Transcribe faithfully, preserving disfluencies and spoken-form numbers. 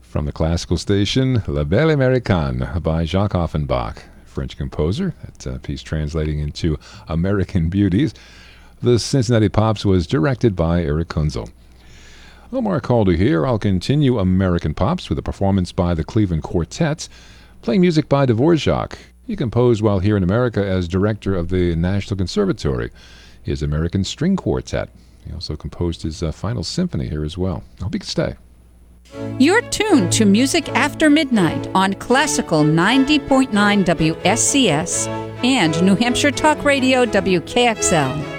From the classical station, La Belle Americaine by Jacques Offenbach, French composer. That uh, piece translating into American Beauties. The Cincinnati Pops was directed by Eric Kunzel. Omar Calder here. I'll continue American Pops with a performance by the Cleveland Quartet, playing music by Dvorak. He composed while here in America as director of the National Conservatory, his American String Quartet. He also composed his uh, final symphony here as well. I hope you can stay. You're tuned to Music After Midnight on Classical ninety point nine W S C S and New Hampshire Talk Radio W K X L.